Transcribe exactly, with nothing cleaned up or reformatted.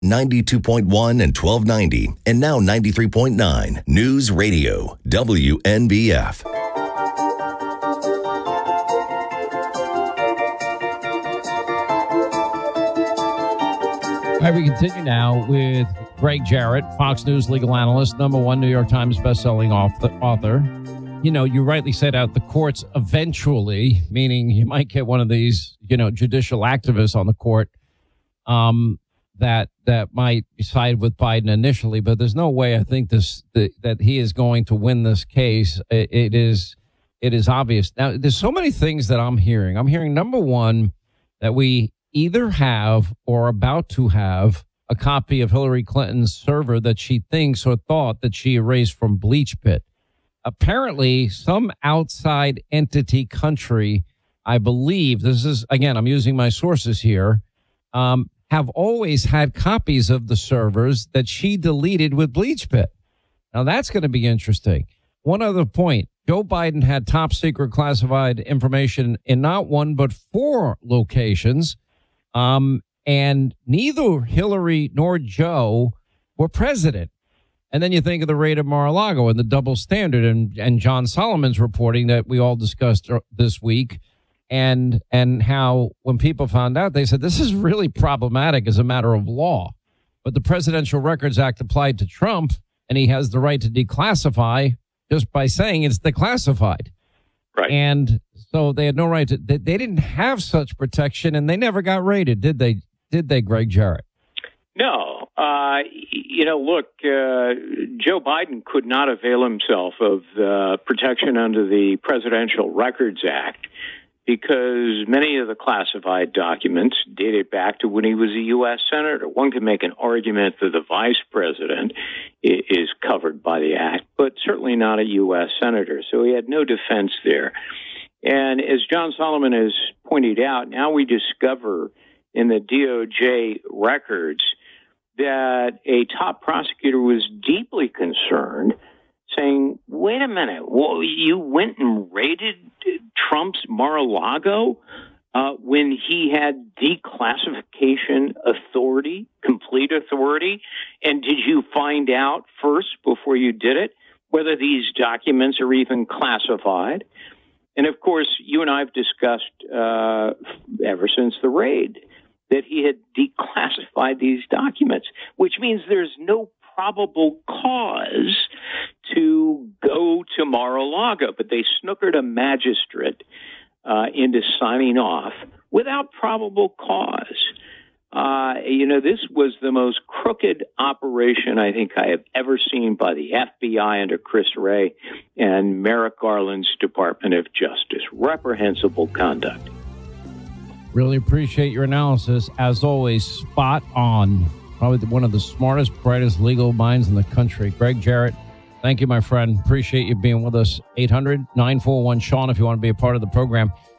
ninety-two point one and twelve ninety, and now ninety-three point nine News Radio, W N B F. All right, we continue now with Greg Jarrett, Fox News legal analyst, number one New York Times bestselling author. You know, you rightly said out the courts eventually, meaning you might get one of these, you know, judicial activists on the court um, that that might side with Biden initially. But there's no way I think this the, that he is going to win this case. It, it is it is obvious. Now, there's so many things that I'm hearing. I'm hearing, number one, that we either have or are about to have a copy of Hillary Clinton's server that she thinks or thought that she erased from BleachBit. Apparently, some outside entity country, I believe, this is, again, I'm using my sources here, um, have always had copies of the servers that she deleted with BleachBit. Now, that's going to be interesting. One other point. Joe Biden had top secret classified information in not one but four locations. Um, and neither Hillary nor Joe were president. And then you think of the raid at Mar-a-Lago and the double standard, and, and John Solomon's reporting that we all discussed this week, and and how when people found out, they said this is really problematic as a matter of law. But the Presidential Records Act applied to Trump, and he has the right to declassify just by saying it's declassified. Right. And so they had no right to, they, they didn't have such protection, and they never got raided, did they? Did they, Greg Jarrett? No. Uh, you know, look, uh, Joe Biden could not avail himself of the protection under the Presidential Records Act because many of the classified documents dated back to when he was a U S senator. One can make an argument that the vice president is covered by the act, but certainly not a U S senator. So he had no defense there. And as John Solomon has pointed out, now we discover in the D O J records that a top prosecutor was deeply concerned, saying, wait a minute, well, you went and raided Trump's Mar-a-Lago uh, when he had declassification authority, complete authority? And did you find out first before you did it whether these documents are even classified? And, of course, you and I have discussed uh, ever since the raid that he had declassified these documents, which means there's no probable cause to go to Mar-a-Lago. But they snookered a magistrate uh, into signing off without probable cause. Uh, you know, this was the most crooked operation I think I have ever seen by the F B I under Chris Wray and Merrick Garland's Department of Justice. Reprehensible conduct. Really appreciate your analysis. As always, spot on. Probably one of the smartest, brightest legal minds in the country. Greg Jarrett, thank you, my friend. Appreciate you being with us. eight hundred nine four one Sean if you want to be a part of the program.